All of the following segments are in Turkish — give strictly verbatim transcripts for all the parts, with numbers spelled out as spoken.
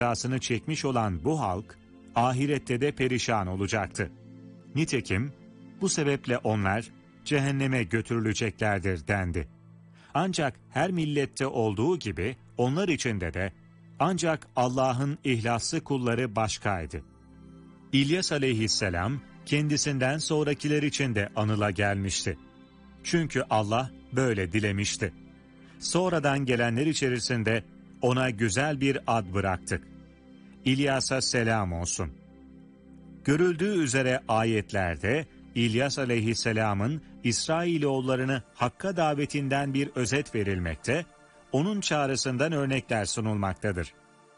cezasını çekmiş olan bu halk, ahirette de perişan olacaktı. Nitekim bu sebeple onlar cehenneme götürüleceklerdir dendi. Ancak her millette olduğu gibi onlar içinde de ancak Allah'ın ihlaslı kulları başkaydı. İlyas aleyhisselam kendisinden sonrakiler için de anıla gelmişti. Çünkü Allah böyle dilemişti. Sonradan gelenler içerisinde ona güzel bir ad bıraktık. İlyas'a selam olsun. Görüldüğü üzere ayetlerde İlyas aleyhisselamın İsrailoğullarını Hakk'a davetinden bir özet verilmekte, onun çağrısından örnekler sunulmaktadır.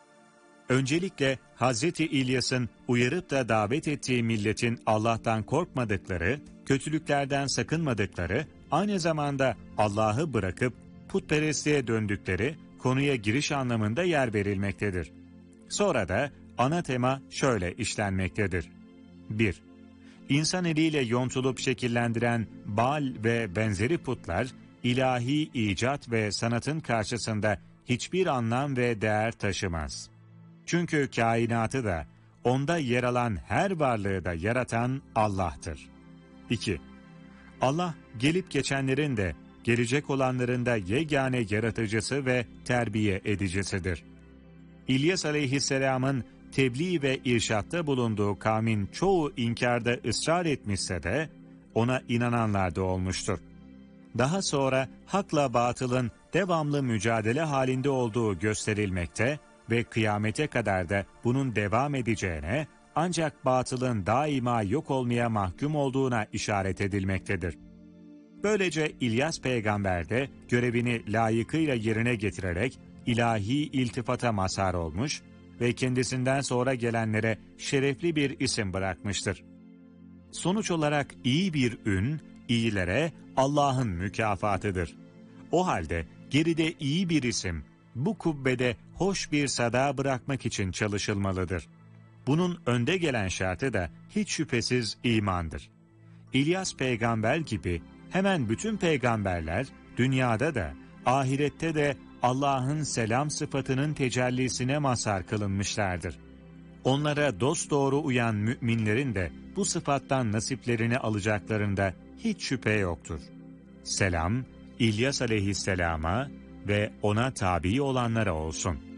Öncelikle Hazreti İlyas'ın uyarıp da davet ettiği milletin Allah'tan korkmadıkları, kötülüklerden sakınmadıkları, aynı zamanda Allah'ı bırakıp putperestliğe döndükleri konuya giriş anlamında yer verilmektedir. Sonra da ana tema şöyle işlenmektedir. bir. İnsan eliyle yontulup şekillendiren Baal ve benzeri putlar, ilahi icat ve sanatın karşısında hiçbir anlam ve değer taşımaz. Çünkü kainatı da, onda yer alan her varlığı da yaratan Allah'tır. iki. Allah gelip geçenlerin de, gelecek olanların da yegane yaratıcısı ve terbiye edicisidir. İlyas aleyhisselamın tebliğ ve irşatta bulunduğu kavmin çoğu inkarda ısrar etmişse de ona inananlar da olmuştur. Daha sonra hakla batılın devamlı mücadele halinde olduğu gösterilmekte ve kıyamete kadar da bunun devam edeceğine, ancak batılın daima yok olmaya mahkum olduğuna işaret edilmektedir. Böylece İlyas peygamber de görevini layıkıyla yerine getirerek ilahi iltifata mazhar olmuş ve kendisinden sonra gelenlere şerefli bir isim bırakmıştır. Sonuç olarak iyi bir ün, iyilere Allah'ın mükafatıdır. O halde geride iyi bir isim, bu kubbede hoş bir sada bırakmak için çalışılmalıdır. Bunun önde gelen şartı da hiç şüphesiz imandır. İlyas peygamber gibi hemen bütün peygamberler dünyada da ahirette de Allah'ın selam sıfatının tecellisine mazhar kılınmışlardır. Onlara dosdoğru uyan müminlerin de bu sıfattan nasiplerini alacaklarında hiç şüphe yoktur. Selam, İlyas aleyhisselama ve ona tabi olanlara olsun.